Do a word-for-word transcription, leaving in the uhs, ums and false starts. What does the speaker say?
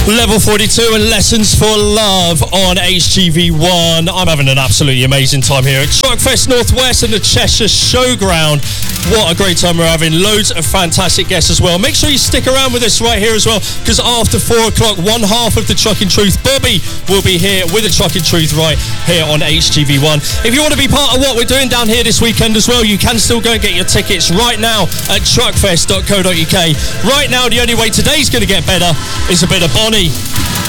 Level forty-two and Lessons for Love on H G V one. I'm having an absolutely amazing time here at Truckfest Northwest and the Cheshire Showground. What a great time we're having. Loads of fantastic guests as well. Make sure you stick around with us right here as well, because after four o'clock, one half of the Trucking Truth, Bobby, will be here with the Trucking Truth right here on H G V one. If you want to be part of what we're doing down here this weekend as well, you can still go and get your tickets right now at truckfest dot co dot uk. Right now, the only way today's going to get better is a bit of Bonnie.